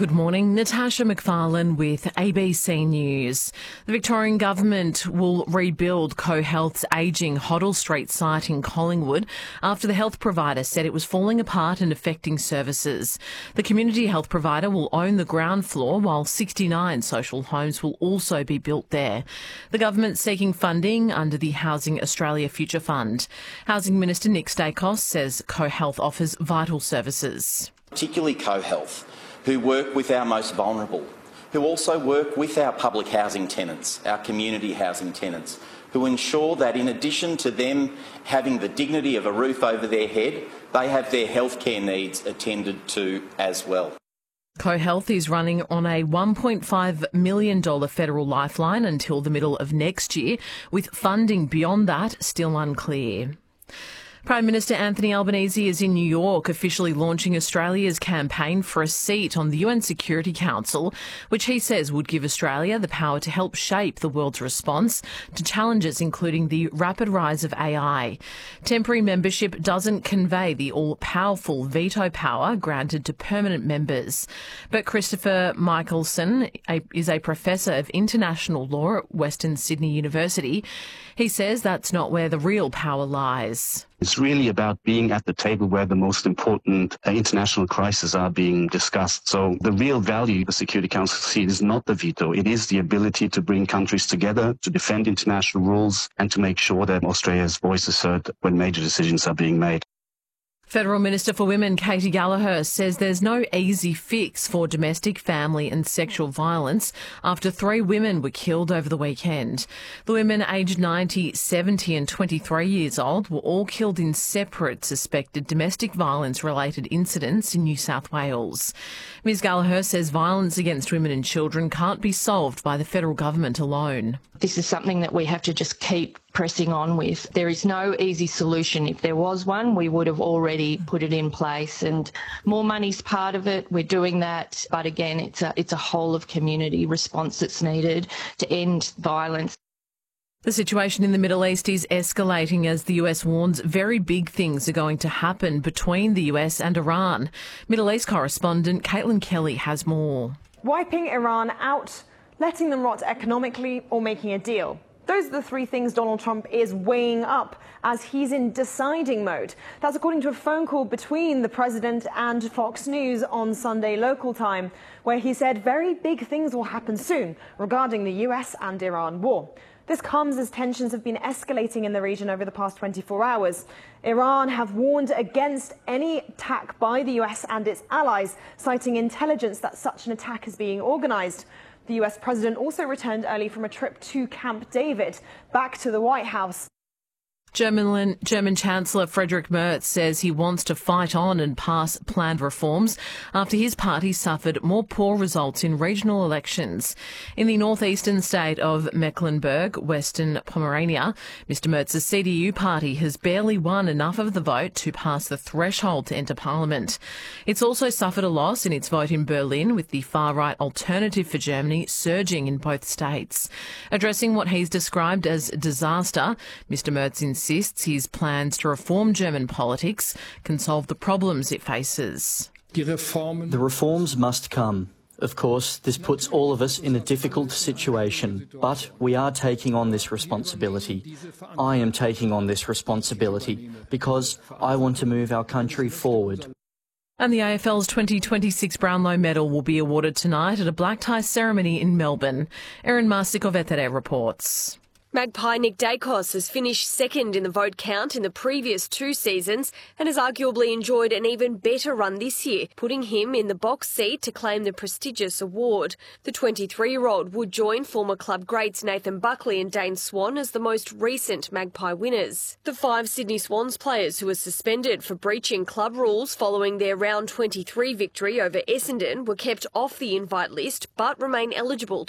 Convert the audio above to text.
Good morning, Natasha McFarlane with ABC News. The Victorian Government will rebuild CoHealth's ageing Hoddle Street site in Collingwood after the health provider said it was falling apart and affecting services. The community health provider will own the ground floor while 69 social homes will also be built there. The government's seeking funding under the Housing Australia Future Fund. Housing Minister Nick Stakos says CoHealth offers vital services. Particularly CoHealth, who work with our most vulnerable, who also work with our public housing tenants, our community housing tenants, who ensure that in addition to them having the dignity of a roof over their head, they have their healthcare needs attended to as well. CoHealth is running on a $1.5 million federal lifeline until the middle of next year, with funding beyond that still unclear. Prime Minister Anthony Albanese is in New York, officially launching Australia's campaign for a seat on the UN Security Council, which he says would give Australia the power to help shape the world's response to challenges including the rapid rise of AI. Temporary membership doesn't convey the all-powerful veto power granted to permanent members. But Christopher Michelson is a professor of international law at Western Sydney University. He says that's not where the real power lies. It's really about being at the table where the most important international crises are being discussed. So the real value of the Security Council seat is not the veto. It is the ability to bring countries together, to defend international rules, and to make sure that Australia's voice is heard when major decisions are being made. Federal Minister for Women Katy Gallagher says there's no easy fix for domestic, family and sexual violence after 3 women were killed over the weekend. The women aged 90, 70 and 23 years old were all killed in separate suspected domestic violence-related incidents in New South Wales. Ms Gallagher says violence against women and children can't be solved by the federal government alone. This is something that we have to just keep pressing on with. There is no easy solution. If there was one, we would have already put it in place, and more money's part of it. We're doing that. But again, it's a whole of community response that's needed to end violence. The situation in the Middle East is escalating as the US warns very big things are going to happen between the US and Iran. Middle East correspondent Caitlin Kelly has more. Wiping Iran out, letting them rot economically, or making a deal. Those are the 3 things Donald Trump is weighing up as he's in deciding mode. That's according to a phone call between the president and Fox News on Sunday local time, where he said very big things will happen soon regarding the US and Iran war. This comes as tensions have been escalating in the region over the past 24 hours. Iran have warned against any attack by the US and its allies, citing intelligence that such an attack is being organised. The US president also returned early from a trip to Camp David, back to the White House. German Chancellor Friedrich Merz says he wants to fight on and pass planned reforms after his party suffered more poor results in regional elections. In the northeastern state of Mecklenburg, Western Pomerania, Mr Merz's CDU party has barely won enough of the vote to pass the threshold to enter parliament. It's also suffered a loss in its vote in Berlin, with the far-right Alternative for Germany surging in both states. Addressing what he's described as disaster, Mr Merz insists his plans to reform German politics can solve the problems it faces. The reforms must come. Of course, this puts all of us in a difficult situation, but we are taking on this responsibility. I am taking on this responsibility because I want to move our country forward. And the AFL's 2026 Brownlow medal will be awarded tonight at a black tie ceremony in Melbourne. Erin Marsikovetere reports. Magpie Nick Dacos has finished second in the vote count in the previous 2 seasons and has arguably enjoyed an even better run this year, putting him in the box seat to claim the prestigious award. The 23-year-old would join former club greats Nathan Buckley and Dane Swan as the most recent Magpie winners. The 5 Sydney Swans players who were suspended for breaching club rules following their round 23 victory over Essendon were kept off the invite list but remain eligible